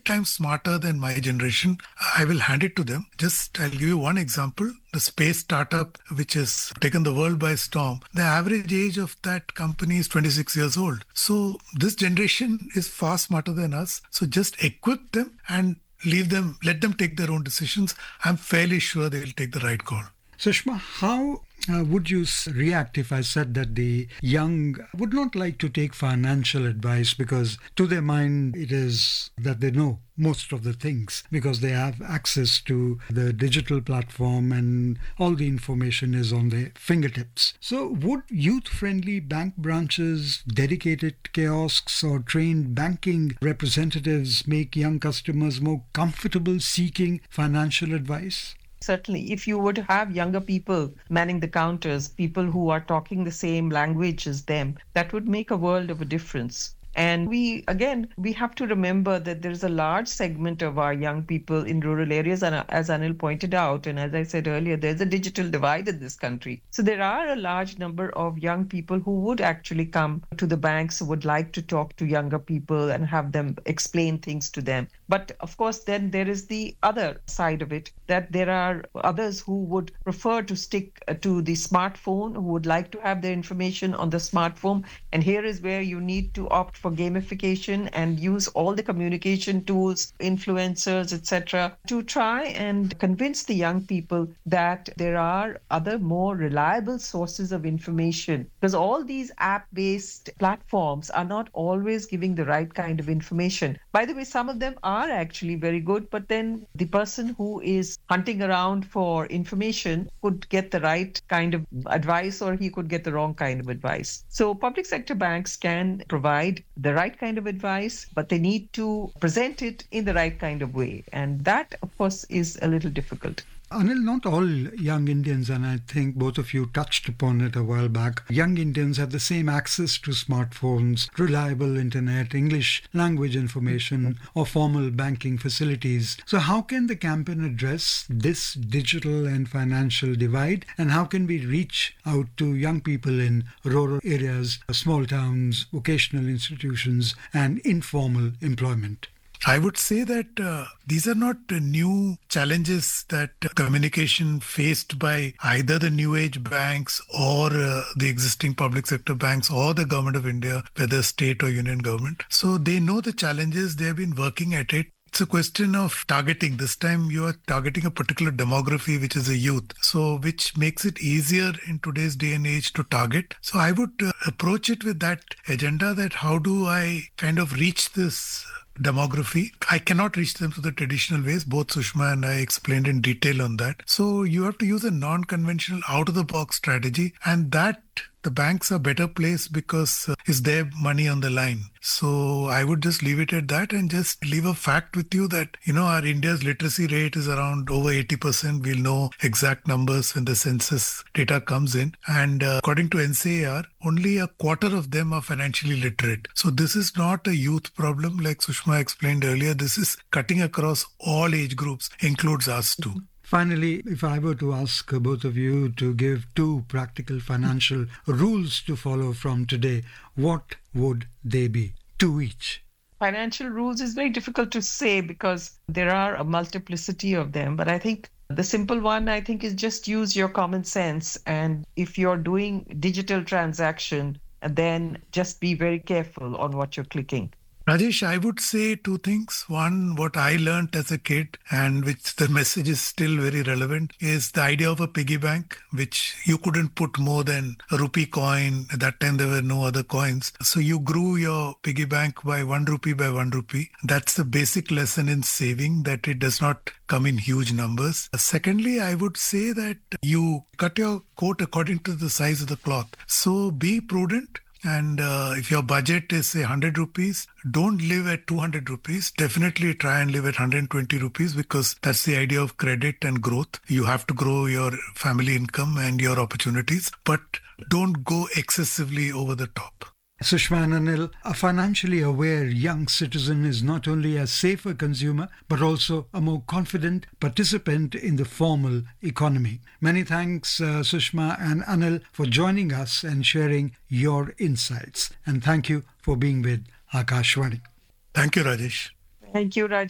times smarter than my generation. I will hand it to them. I'll give you one example. The space startup, which has taken the world by storm, the average age of that company is 26 years old. So this generation is far smarter than us. So just equip them and let them take their own decisions. I'm fairly sure they will take the right call. Sushma, how would you react if I said that the young would not like to take financial advice because to their mind it is that they know most of the things because they have access to the digital platform and all the information is on their fingertips. So would youth-friendly bank branches, dedicated kiosks or trained banking representatives make young customers more comfortable seeking financial advice? Certainly, if you were to have younger people manning the counters, people who are talking the same language as them, that would make a world of a difference. And we have to remember that there's a large segment of our young people in rural areas. And as Anil pointed out, and as I said earlier, there's a digital divide in this country. So there are a large number of young people who would actually come to the banks, who would like to talk to younger people and have them explain things to them. But of course, then there is the other side of it, that there are others who would prefer to stick to the smartphone, who would like to have their information on the smartphone. And here is where you need to opt for gamification and use all the communication tools, influencers, etc., to try and convince the young people that there are other more reliable sources of information. Because all these app-based platforms are not always giving the right kind of information. By the way, some of them are actually very good, but then the person who is hunting around for information could get the right kind of advice or he could get the wrong kind of advice. So public sector banks can provide the right kind of advice, but they need to present it in the right kind of way. And that, of course, is a little difficult. Anil, not all young Indians, and I think both of you touched upon it a while back, young Indians have the same access to smartphones, reliable internet, English language information, or formal banking facilities. So how can the campaign address this digital and financial divide? And how can we reach out to young people in rural areas, small towns, vocational institutions, and informal employment? I would say that these are not new challenges that communication faced by either the new age banks or the existing public sector banks or the government of India, whether state or union government. So they know the challenges, they have been working at it. It's a question of targeting. This time you are targeting a particular demography, which is a youth. So which makes it easier in today's day and age to target. So I would approach it with that agenda, that how do I kind of reach this demography. I cannot reach them through the traditional ways. Both Sushma and I explained in detail on that. So you have to use a non-conventional out-of-the-box strategy, and that the banks are better placed because it's their money on the line. So I would just leave it at that and just leave a fact with you that, our India's literacy rate is around over 80%. We'll know exact numbers when the census data comes in. And according to NCAR, only a quarter of them are financially literate. So this is not a youth problem. Like Sushma explained earlier, this is cutting across all age groups, includes us too. Finally, if I were to ask both of you to give 2 practical financial rules to follow from today, what would they be? 2 each. Financial rules is very difficult to say because there are a multiplicity of them. But I think the simple one, is just use your common sense. And if you're doing digital transaction, then just be very careful on what you're clicking. Rajesh, I would say 2 things. One, what I learned as a kid and which the message is still very relevant is the idea of a piggy bank, which you couldn't put more than a rupee coin. At that time, there were no other coins. So you grew your piggy bank by 1 rupee by 1 rupee. That's the basic lesson in saving, that it does not come in huge numbers. Secondly, I would say that you cut your coat according to the size of the cloth. So be prudent. And if your budget is, say, 100 rupees, don't live at 200 rupees. Definitely try and live at 120 rupees because that's the idea of credit and growth. You have to grow your family income and your opportunities, but don't go excessively over the top. Sushma and Anil, a financially aware young citizen is not only a safer consumer, but also a more confident participant in the formal economy. Many thanks, Sushma and Anil, for joining us and sharing your insights. And thank you for being with Akashvani. Thank you, Rajesh. Thank you, Rajesh.